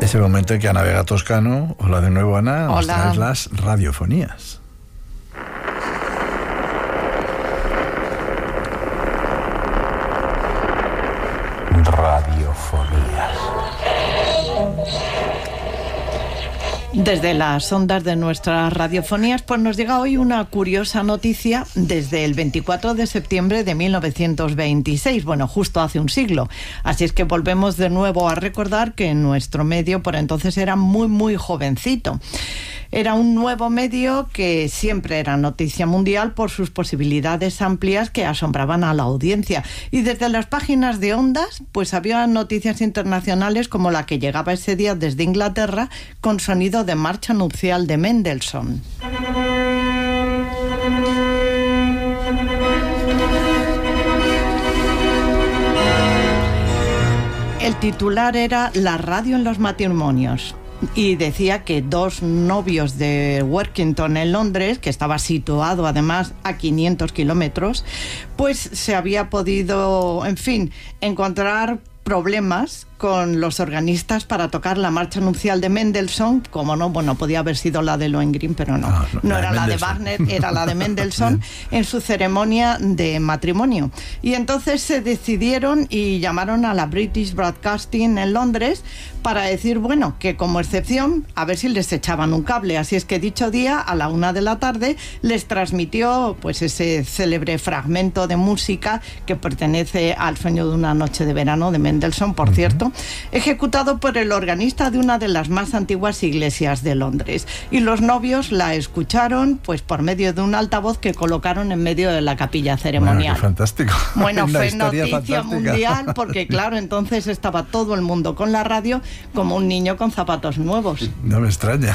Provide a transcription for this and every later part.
Es el momento en que Ana Vega Toscano, hola de nuevo Ana, nos traes las radiofonías. Radiofonías. Desde las ondas de nuestras radiofonías, pues nos llega hoy una curiosa noticia desde el 24 de septiembre de 1926, bueno, justo hace un siglo. Así es que volvemos de nuevo a recordar que nuestro medio por entonces era muy jovencito. Era un nuevo medio que siempre era noticia mundial por sus posibilidades amplias que asombraban a la audiencia. Y desde las páginas de ondas, pues había noticias internacionales como la que llegaba ese día desde Inglaterra con sonido de marcha nupcial de Mendelssohn. El titular era "La radio en los matrimonios". Y decía que dos novios de Workington en Londres, que estaba situado además a 500 kilómetros, pues se había podido, en fin, encontrar problemas con los organistas para tocar la marcha nupcial de Mendelssohn. Como no, bueno, podía haber sido la de Lohengrin, pero no era la de Wagner, era la de Mendelssohn en su ceremonia de matrimonio. Y entonces se decidieron y llamaron a la British Broadcasting en Londres para decir, bueno, que como excepción, a ver si les echaban un cable. Así es que dicho día, a la 1 de la tarde, les transmitió pues ese célebre fragmento de música que pertenece al Sueño de una noche de verano de Mendelssohn, por cierto, ejecutado por el organista de una de las más antiguas iglesias de Londres. Y los novios la escucharon pues por medio de un altavoz que colocaron en medio de la capilla ceremonial. Bueno, qué fantástico. Bueno, fue noticia fantástica mundial porque, claro, entonces estaba todo el mundo con la radio como un niño con zapatos nuevos. No me extraña.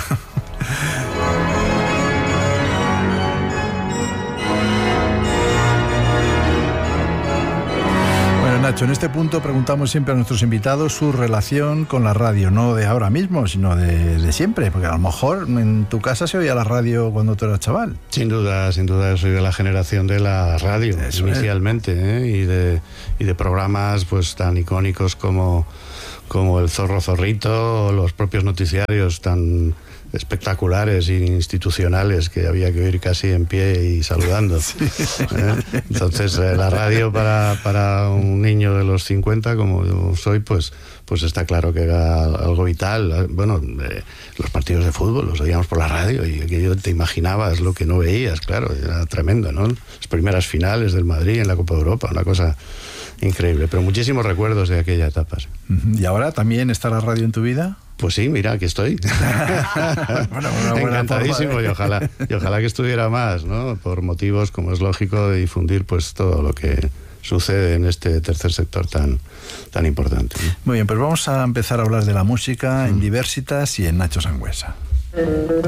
Nacho, en este punto preguntamos siempre a nuestros invitados su relación con la radio, no de ahora mismo, sino de siempre, porque a lo mejor en tu casa se oía la radio cuando tú eras chaval. Sin duda, soy de la generación de la radio, eso inicialmente, y de programas pues tan icónicos como El Zorro Zorrito, o los propios noticiarios tan espectaculares e institucionales que había que oír casi en pie y saludando. Sí. Entonces la radio para un niño de los 50 como yo soy, pues está claro que era algo vital. Bueno, los partidos de fútbol los oíamos por la radio y aquello te imaginabas lo que no veías, claro, era tremendo, ¿no? Las primeras finales del Madrid en la Copa de Europa, una cosa increíble, pero muchísimos recuerdos de aquella etapa. Sí. ¿Y ahora también está la radio en tu vida? Pues sí, mira, aquí estoy. Encantadísimo, y ojalá que estuviera más, ¿no? Por motivos, como es lógico, de difundir pues todo lo que sucede en este tercer sector tan importante, ¿no? Muy bien, pues vamos a empezar a hablar de la música en Diversitas y en Nacho Sangüesa.